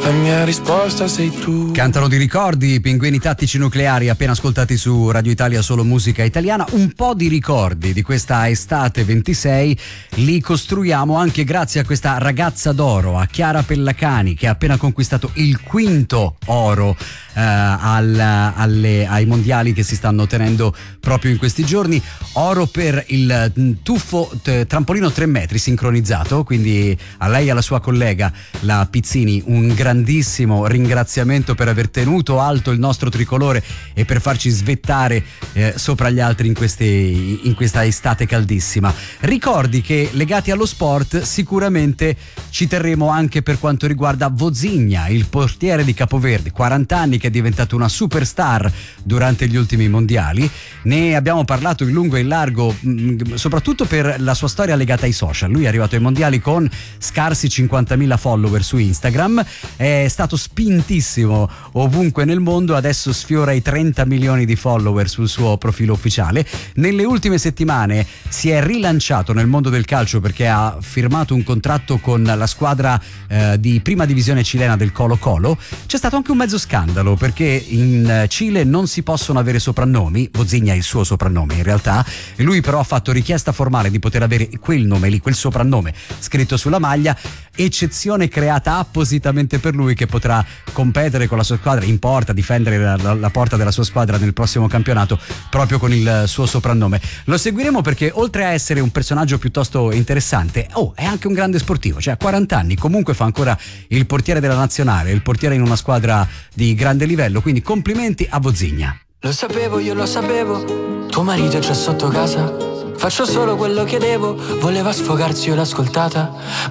la mia risposta sei tu. Cantano di ricordi, i Pinguini Tattici Nucleari, appena ascoltati su Radio Italia Solo Musica Italiana. Un po' di ricordi di questa estate 26 li costruiamo anche grazie a questa ragazza d'oro, a Chiara Pellacani, che ha appena conquistato il quinto oro ai mondiali che si stanno tenendo proprio in questi giorni. Oro per il tuffo trampolino 3 metri sincronizzato, quindi a lei e alla sua collega la Pizzini un grandissimo ringraziamento per aver tenuto alto il nostro tricolore e per farci svettare sopra gli altri in questa estate caldissima. Ricordi che legati allo sport sicuramente ci terremo anche per quanto riguarda Vozigna, il portiere di Capoverde, 40 anni, che è diventato una superstar durante gli ultimi mondiali. Ne abbiamo parlato in lungo e in largo, soprattutto per la sua storia legata ai social. Lui è arrivato ai mondiali con scarsi 50.000 follower su Instagram, è stato spintissimo ovunque nel mondo, adesso sfiora i 30 milioni di follower sul suo profilo ufficiale. Nelle ultime settimane si è rilanciato nel mondo del calcio perché ha firmato un contratto con la squadra di prima divisione cilena del Colo-Colo. C'è stato anche un mezzo scandalo perché in Cile non si possono avere soprannomi. Vozigna è il suo soprannome in realtà, e lui però ha fatto richiesta formale di poter avere quel nome lì, quel soprannome scritto sulla maglia, eccezione creata appositamente per lui, che potrà competere con la sua squadra in porta, difendere la porta della sua squadra nel prossimo campionato proprio con il suo soprannome. Lo seguiremo perché oltre a essere un personaggio piuttosto interessante, è anche un grande sportivo, cioè a 40 anni comunque fa ancora il portiere della nazionale, il portiere in una squadra di grande livello, quindi complimenti a Vozigna. Lo sapevo, io lo sapevo, tuo marito c'è sotto casa, faccio solo quello che devo, voleva sfogarsi, io l'ho ascoltata.